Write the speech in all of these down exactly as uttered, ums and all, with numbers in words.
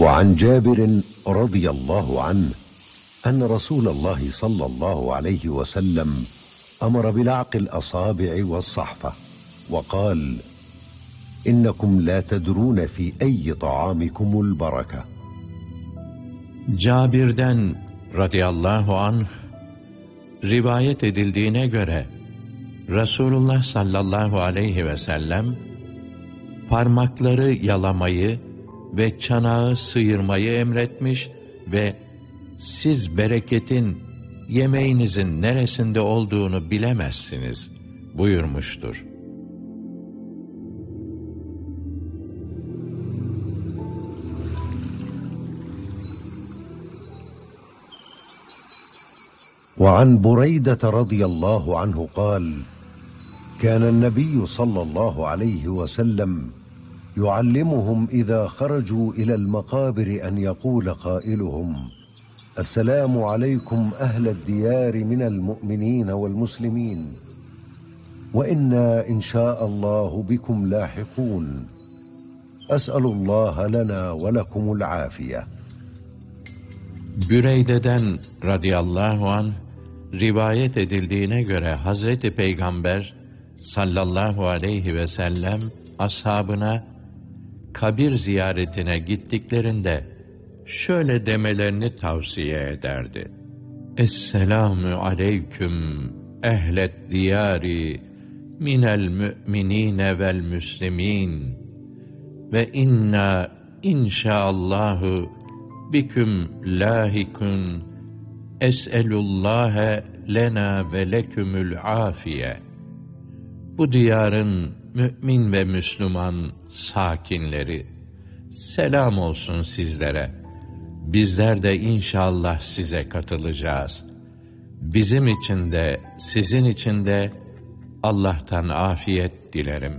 وعن جابر رضي الله عنه أن رسول الله صلى الله عليه وسلم أمر بلعق الأصابع والصحفة وقال: إنكم لا تدرون في أي طعامكم البركة. Cabir'den radıyallahu anh rivayet edildiğine göre Resulullah sallallahu aleyhi ve sellem parmakları yalamayı ve çanağı sıyırmayı emretmiş ve siz bereketin yemeğinizin neresinde olduğunu bilemezsiniz buyurmuştur. وعن بريدة رضي الله عنه قال: كان النبي صلى الله عليه وسلم يعلمهم إذا خرجوا إلى المقابر أن يقول قائلهم: السلام عليكم أهل الديار من المؤمنين والمسلمين وإنا إن شاء الله بكم لاحقون أسأل الله لنا ولكم العافية. Büreyde'den radıyallahu anh rivayet edildiğine göre Hazreti Peygamber sallallahu aleyhi ve sellem ashabına kabir ziyaretine gittiklerinde şöyle demelerini tavsiye ederdi: Esselamu aleyküm ehlet diyari minel mü'minine vel müslimin ve inna inşaallahu biküm lahikun es'elullâhe lena ve lekümül afiye. Bu diyarın mümin ve Müslüman sakinleri, selam olsun sizlere. Bizler de inşallah size katılacağız. Bizim için de sizin için de Allah'tan afiyet dilerim.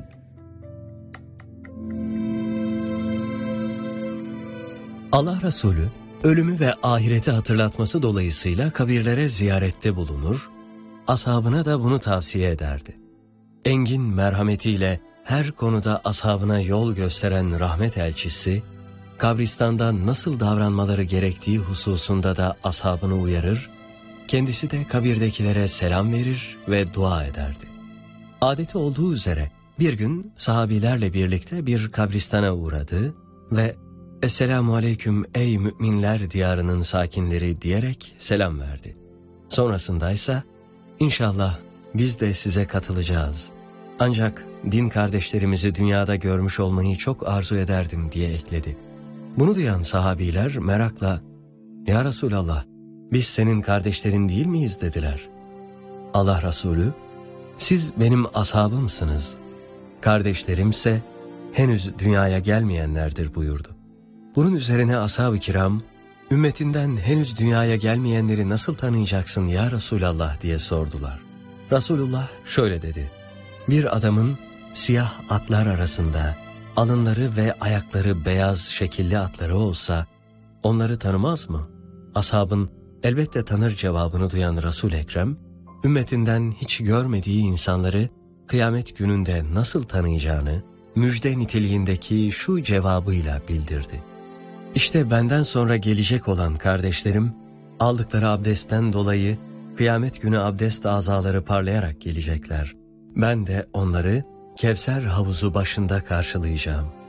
Allah Resulü, ölümü ve ahireti hatırlatması dolayısıyla kabirlere ziyarette bulunur, ashabına da bunu tavsiye ederdi. Engin merhametiyle her konuda ashabına yol gösteren rahmet elçisi, kabristanda nasıl davranmaları gerektiği hususunda da ashabını uyarır, kendisi de kabirdekilere selam verir ve dua ederdi. Adeti olduğu üzere bir gün sahabilerle birlikte bir kabristana uğradı ve "Esselamu aleyküm ey müminler diyarının sakinleri" diyerek selam verdi. Sonrasındaysa "İnşallah biz de size katılacağız. Ancak din kardeşlerimizi dünyada görmüş olmayı çok arzu ederdim" diye ekledi. Bunu duyan sahabiler merakla "Ya Resulallah, biz senin kardeşlerin değil miyiz?" dediler. Allah Resulü "Siz benim ashabımsınız. Kardeşlerimse henüz dünyaya gelmeyenlerdir" buyurdu. Bunun üzerine ashab-ı kiram, "Ümmetinden henüz dünyaya gelmeyenleri nasıl tanıyacaksın ya Resulallah?" diye sordular. Resulullah şöyle dedi: "Bir adamın siyah atlar arasında alınları ve ayakları beyaz şekilli atları olsa onları tanımaz mı?" Ashabın "Elbette tanır" cevabını duyan Resul-i Ekrem, ümmetinden hiç görmediği insanları kıyamet gününde nasıl tanıyacağını müjde niteliğindeki şu cevabıyla bildirdi: "İşte benden sonra gelecek olan kardeşlerim, aldıkları abdestten dolayı kıyamet günü abdest azaları parlayarak gelecekler. Ben de onları Kevser havuzu başında karşılayacağım.